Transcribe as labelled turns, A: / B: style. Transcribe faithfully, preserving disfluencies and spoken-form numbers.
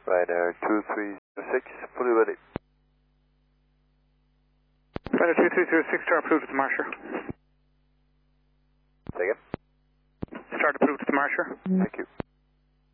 A: Ryanair two three zero six, fully ready.
B: Ryanair two three zero six, start approved at the Marsher.
A: Say again?
B: Start approved at the Marsher.
A: Thank you.